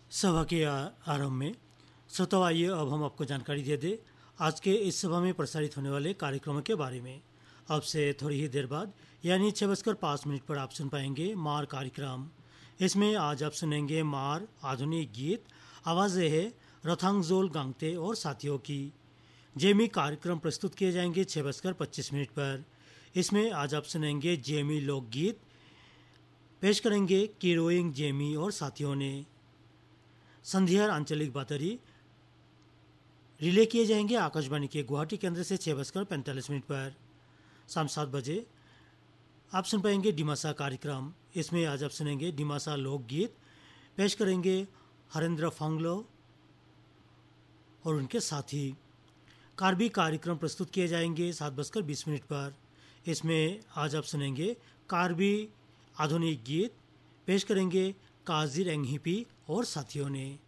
सभा के आरंभ में श्रोताओं, आइए अब हम आपको जानकारी दे दें आज के इस सभा में प्रसारित होने वाले कार्यक्रमों के बारे में। अब से थोड़ी ही देर बाद यानी 6:05 पर आप सुन पाएंगे मार कार्यक्रम। इसमें आज आप सुनेंगे मार आधुनिक गीत, आवाज़ें है रथांगजोल गांगते और साथियों की। जेमी कार्यक्रम प्रस्तुत किए जाएंगे 6:25 पर। इसमें आज आप सुनेंगे जेमी लोकगीत, पेश करेंगे किरोइंग जेमी और साथियों ने। संध्यार आंचलिक बातरी रिले किए जाएंगे आकाशवाणी के गुवाहाटी केंद्र से 6:45 पर। शाम 7 बजे आप सुन पाएंगे डिमासा कार्यक्रम। इसमें आज आप सुनेंगे डिमासा लोकगीत, पेश करेंगे हरेंद्र फांगलो और उनके साथी। कार्बी कार्यक्रम प्रस्तुत किए जाएंगे 7:20 पर। इसमें आज आप सुनेंगे कार्बी आधुनिक गीत, पेश करेंगे काजिर एंगहिपी और साथियों ने।